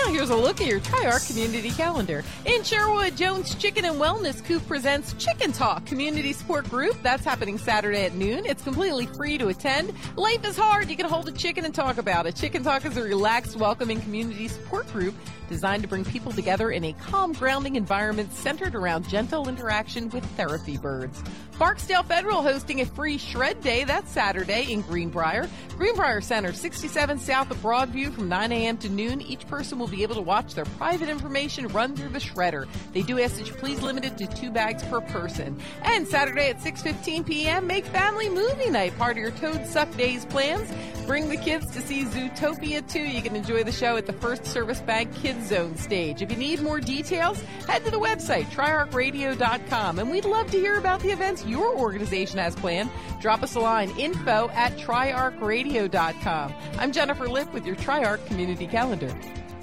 Now here's a look at your Tri-Arc community calendar. In Sherwood, Jones Chicken and Wellness Coop presents Chicken Talk Community Support Group. That's happening Saturday at noon. It's completely free to attend. Life is hard. You can hold a chicken and talk about it. Chicken Talk is a relaxed, welcoming community support group designed to bring people together in a calm, grounding environment centered around gentle interaction with therapy birds. Barksdale Federal hosting a free shred day. That's Saturday in Greenbrier. Greenbrier Center, 67 south of Broadview from 9 a.m. to noon. Each person will be able to watch their private information run through the shredder. They do ask that you please limit it to 2 bags per person. And Saturday at 6:15 p.m., make family movie night part of your Toad Suck Days plans. Bring the kids to see Zootopia 2. You can enjoy the show at the First Service Bank Kids Zone stage. If you need more details, head to the website, triarcradio.com. And we'd love to hear about the events your organization has planned. Drop us a line, info@triarcradio.com. I'm Jennifer Lipp with your Tri-Arc Community Calendar.